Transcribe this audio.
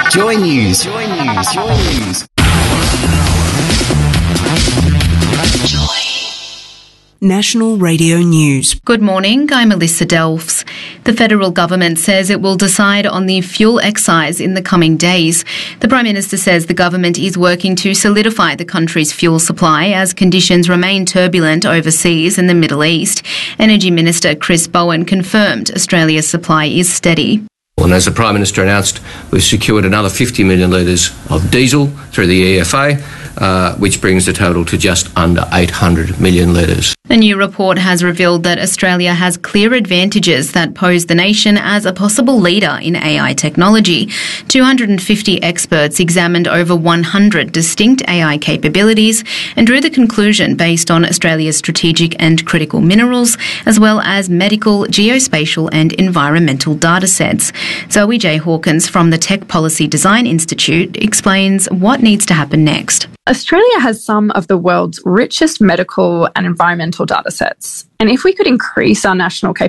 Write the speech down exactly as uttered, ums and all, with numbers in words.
Joy News. Joy News. Joy News. National Radio News. Good morning, I'm Melissa Delfs. The federal government says it will decide on the fuel excise in the coming days. The Prime Minister says the government is working to solidify the country's fuel supply as conditions remain turbulent overseas in the Middle East. Energy Minister Chris Bowen confirmed Australia's supply is steady. And as the Prime Minister announced, we've secured another fifty million litres of diesel through the E F A, uh, which brings the total to just under eight hundred million litres. A new report has revealed that Australia has clear advantages that pose the nation as a possible leader in A I technology. two hundred fifty experts examined over one hundred distinct A I capabilities and drew the conclusion based on Australia's strategic and critical minerals, as well as medical, geospatial and environmental data sets. Zoe J. Hawkins from the Tech Policy Design Institute explains what needs to happen next. Australia has some of the world's richest medical and environmental data sets. And if we could increase our national capability